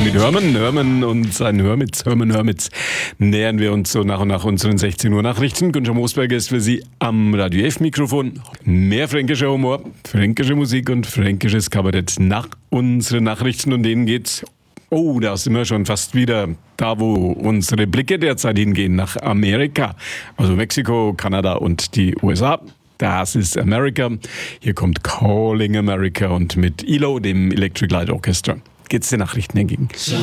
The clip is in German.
Mit Hermann und seinen Hermits nähern wir uns so nach und nach unseren 16 Uhr Nachrichten. Günther Moosberger ist für Sie am Radio F Mikrofon. Mehr fränkischer Humor, fränkische Musik und fränkisches Kabarett nach unseren Nachrichten, und denen geht's. Oh, da sind wir schon fast wieder da, wo unsere Blicke derzeit hingehen, nach Amerika. Also Mexiko, Kanada und die USA. Das ist America. Hier kommt Calling America und mit ELO, dem Electric Light Orchestra, geht's den Nachrichten entgegen.